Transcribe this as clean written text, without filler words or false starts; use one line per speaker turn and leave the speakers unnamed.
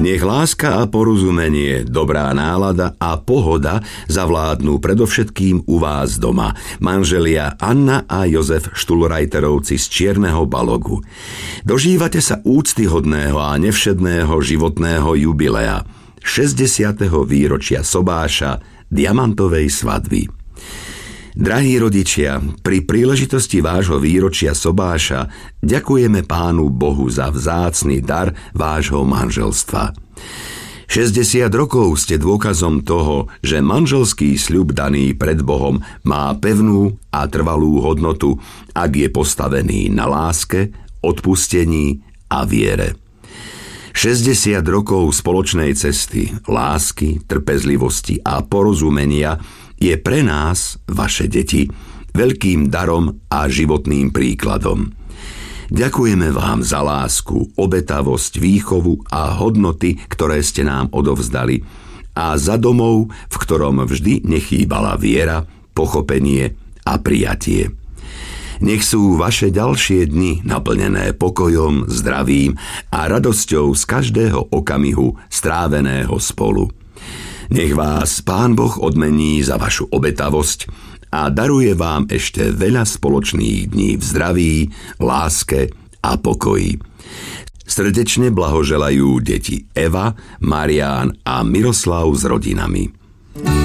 Nech láska a porozumenie, dobrá nálada a pohoda zavládnu predovšetkým u vás doma, manželia Anna a Jozef Štulrajterovci z Čierneho Balogu. Dožívate sa úctyhodného a nevšedného životného jubilea, 60. výročia sobáša, diamantovej svadby. Drahí rodičia, pri príležitosti vášho výročia sobáša ďakujeme Pánu Bohu za vzácny dar vášho manželstva. 60 rokov ste dôkazom toho, že manželský sľub daný pred Bohom má pevnú a trvalú hodnotu, ak je postavený na láske, odpustení a viere. 60 rokov spoločnej cesty, lásky, trpezlivosti a porozumenia je pre nás, vaše deti, veľkým darom a životným príkladom. Ďakujeme vám za lásku, obetavosť, výchovu a hodnoty, ktoré ste nám odovzdali, a za domov, v ktorom vždy nechýbala viera, pochopenie a prijatie. Nech sú vaše ďalšie dni naplnené pokojom, zdravím a radosťou z každého okamihu stráveného spolu. Nech vás Pán Boh odmení za vašu obetavosť a daruje vám ešte veľa spoločných dní v zdraví, láske a pokoji. Srdečne blahoželajú deti Eva, Marián a Miroslav s rodinami.